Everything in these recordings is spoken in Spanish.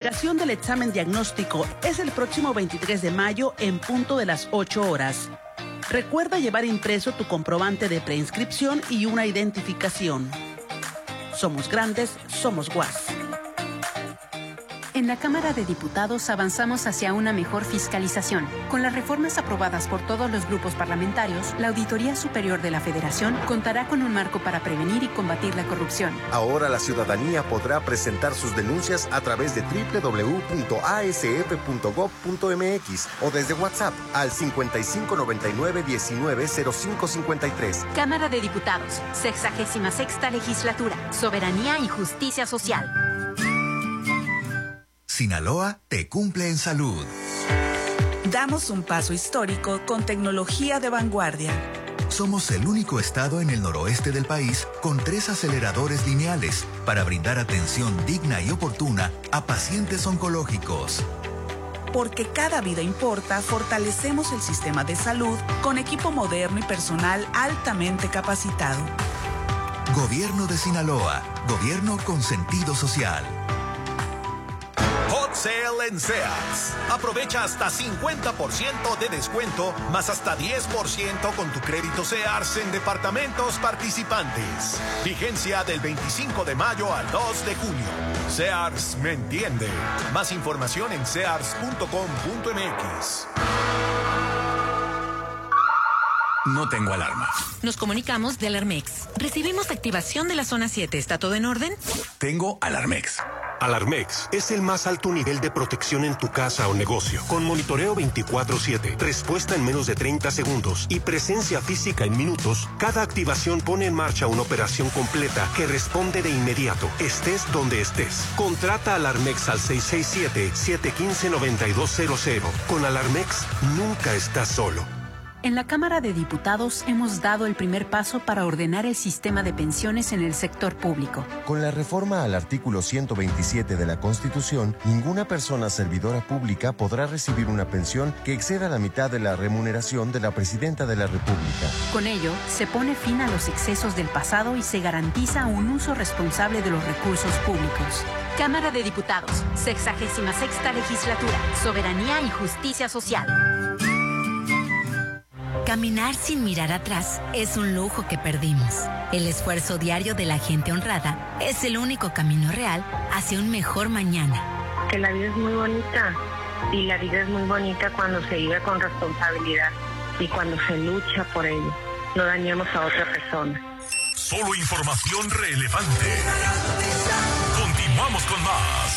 aplicación del examen diagnóstico es el próximo 23 de mayo en punto de las 8 horas. Recuerda llevar impreso tu comprobante de preinscripción y una identificación. Somos grandes, somos GUAS. En la Cámara de Diputados avanzamos hacia una mejor fiscalización. Con las reformas aprobadas por todos los grupos parlamentarios, la Auditoría Superior de la Federación contará con un marco para prevenir y combatir la corrupción. Ahora la ciudadanía podrá presentar sus denuncias a través de www.asf.gov.mx o desde WhatsApp al 5599-190553. Cámara de Diputados, 66ª Legislatura, Soberanía y Justicia Social. Sinaloa te cumple en salud. Damos un paso histórico con tecnología de vanguardia. Somos el único estado en el noroeste del país con 3 aceleradores lineales para brindar atención digna y oportuna a pacientes oncológicos. Porque cada vida importa, fortalecemos el sistema de salud con equipo moderno y personal altamente capacitado. Gobierno de Sinaloa, gobierno con sentido social. Hot Sale en Sears. Aprovecha hasta 50% de descuento, más hasta 10% con tu crédito Sears en departamentos participantes. Vigencia del 25 de mayo al 2 de junio. Sears me entiende. Más información en sears.com.mx. No tengo alarma. Nos comunicamos de Alarmex. Recibimos activación de la zona 7. ¿Está todo en orden? Tengo Alarmex. Alarmex es el más alto nivel de protección en tu casa o negocio, con monitoreo 24/7, respuesta en menos de 30 segundos y presencia física en minutos. Cada activación pone en marcha una operación completa que responde de inmediato, estés donde estés. Contrata Alarmex al 667-715-9200. Con Alarmex nunca estás solo. En la Cámara de Diputados hemos dado el primer paso para ordenar el sistema de pensiones en el sector público. Con la reforma al artículo 127 de la Constitución, ninguna persona servidora pública podrá recibir una pensión que exceda la mitad de la remuneración de la Presidenta de la República. Con ello, se pone fin a los excesos del pasado y se garantiza un uso responsable de los recursos públicos. Cámara de Diputados, 66ª Legislatura, Soberanía y Justicia Social. Caminar sin mirar atrás es un lujo que perdimos. El esfuerzo diario de la gente honrada es el único camino real hacia un mejor mañana. Que la vida es muy bonita y la vida es muy bonita cuando se vive con responsabilidad y cuando se lucha por ello. No dañemos a otra persona. Solo información relevante. Continuamos con más.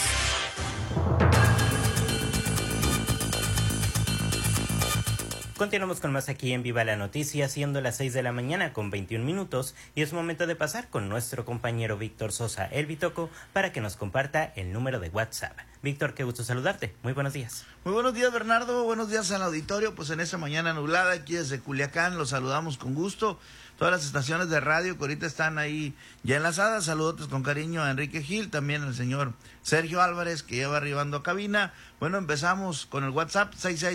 Continuamos con más aquí en Viva la Noticia, siendo las 6 de la mañana con 21 minutos y es momento de pasar con nuestro compañero Víctor Sosa, el Bitoco, para que nos comparta el número de WhatsApp. Víctor, qué gusto saludarte. Muy buenos días. Muy buenos días, Bernardo. Buenos días al auditorio. Pues en esa mañana nublada aquí desde Culiacán los saludamos con gusto. Todas las estaciones de radio que ahorita están ahí ya enlazadas. Saludos con cariño a Enrique Gil, también al señor Sergio Álvarez, que ya va arribando a cabina. Bueno, empezamos con el WhatsApp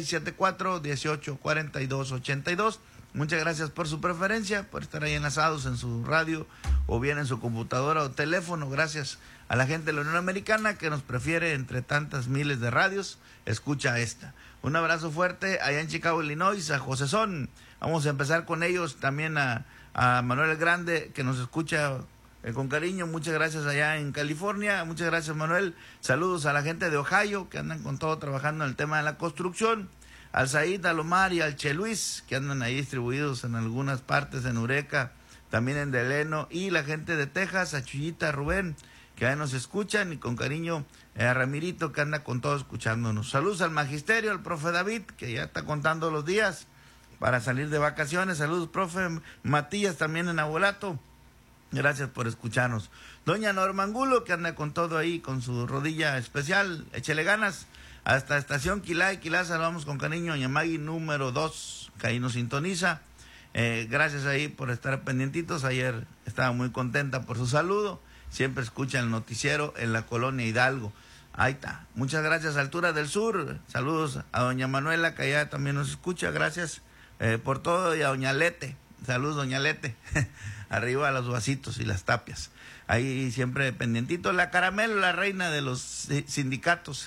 6674-184282. Muchas gracias por su preferencia, por estar ahí enlazados en su radio o bien en su computadora o teléfono. Gracias a la gente de la Unión Americana que nos prefiere entre tantas miles de radios. Escucha esta. Un abrazo fuerte allá en Chicago, Illinois, a José Son. Vamos a empezar con ellos, también a Manuel el Grande, que nos escucha con cariño. Muchas gracias allá en California. Muchas gracias, Manuel. Saludos a la gente de Ohio, que andan con todo trabajando en el tema de la construcción. Al Said, al Omar y al Che Luis, que andan ahí distribuidos en algunas partes, en Eureka, también en Deleno. Y la gente de Texas, a Chuyita, a Rubén, que ahí nos escuchan. Y con cariño a Ramirito, que anda con todo escuchándonos. Saludos al magisterio, al profe David, que ya está contando los días para salir de vacaciones. Saludos, profe Matías, también en Abuelato. Gracias por escucharnos. Doña Norma Angulo, que anda con todo ahí, con su rodilla especial. Échele ganas. Hasta Estación Quilá saludamos con cariño a Yamagi número 2, que ahí nos sintoniza. Gracias ahí por estar pendientitos. Ayer estaba muy contenta por su saludo. Siempre escucha el noticiero en la colonia Hidalgo. Ahí está. Muchas gracias, Altura del Sur. Saludos a doña Manuela, que allá también nos escucha. Gracias por todo. Y a doña Lete. Saludos, doña Lete. Arriba a los vasitos y las tapias. Ahí siempre pendientito. La Caramelo, la reina de los sindicatos.